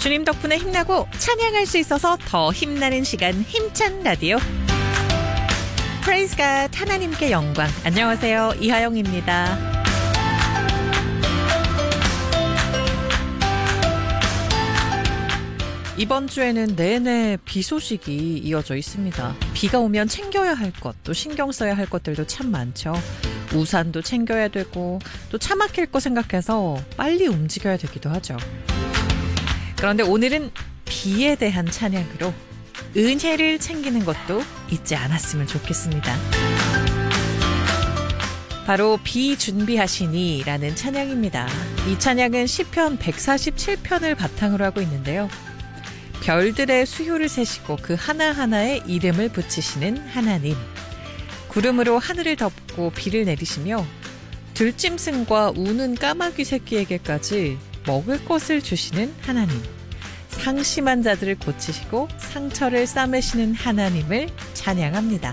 주님 덕분에 힘나고 찬양할 수 있어서 더 힘나는 시간 힘찬 라디오. Praise God, 하나님께 영광. 안녕하세요, 이하영입니다. 이번 주에는 내내 비 소식이 이어져 있습니다. 비가 오면 챙겨야 할 것, 또 신경 써야 할 것들도 참 많죠. 우산도 챙겨야 되고 또 차 막힐 거 생각해서 빨리 움직여야 되기도 하죠. 그런데 오늘은 비에 대한 찬양으로 은혜를 챙기는 것도 잊지 않았으면 좋겠습니다. 바로 비 준비하시니 라는 찬양입니다. 이 찬양은 시편 147편을 바탕으로 하고 있는데요. 별들의 수효를 세시고 그 하나하나에 이름을 붙이시는 하나님. 구름으로 하늘을 덮고 비를 내리시며 들짐승과 우는 까마귀 새끼에게까지 먹을 것을 주시는 하나님. 상심한 자들을 고치시고 상처를 싸매시는 하나님을 찬양합니다.